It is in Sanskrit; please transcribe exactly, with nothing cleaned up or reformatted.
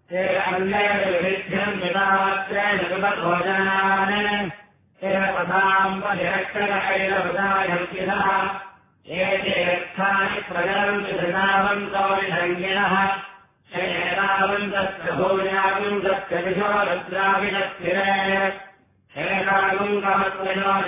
ते अन्यविभिध्यम् विधात्रेण कृतभोजनान् ते पथाम् परिरक्षकैरवदायन्तिनः एते यस्थानि प्रजलन्ति धृतावन्तो विषङ्गिणः हेरावन्तस्य भूयागुन्तस्य विशो रुद्राविदस्थिरे हेरागुन्तमत्वयो